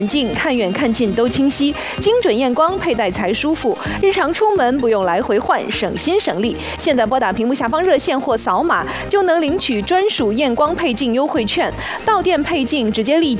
近看远看近都清晰，精准验光佩戴才舒服，日常出门不用来回换，省心省力。现在拨打屏幕下方热线或扫码就能领取专属验光配镜优惠券，到店配镜直接立